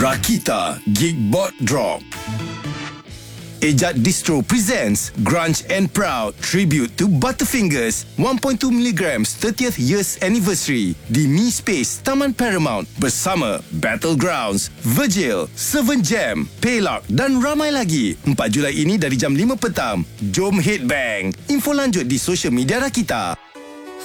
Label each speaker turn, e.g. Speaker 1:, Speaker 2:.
Speaker 1: Rakita Geekbot Drop. Ejak Distro presents Grunge and Proud Tribute to Butterfingers 1.2mg 30th years anniversary di Mi Space Taman Paramount bersama Battlegrounds, Virgil, Seven Jam, Paylock dan ramai lagi. 4 Julai ini dari jam 5 petang. Jom headbang. Info lanjut di social media Rakita.